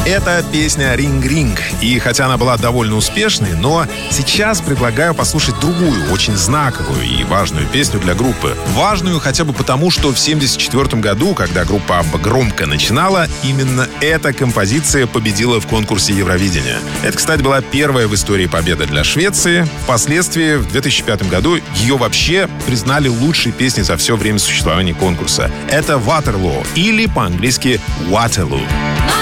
Это песня «Ринг-ринг». И хотя она была довольно успешной, но сейчас предлагаю послушать другую, очень знаковую и важную песню для группы. Важную хотя бы потому, что в 1974 году, когда группа ABBA громко начинала, именно эта композиция победила в конкурсе Евровидения. Это, кстати, была первая в истории победа для Швеции. Впоследствии, в 2005 году, ее вообще признали лучшей песней за все время существования конкурса. Это «Waterloo» или по-английски «Waterloo».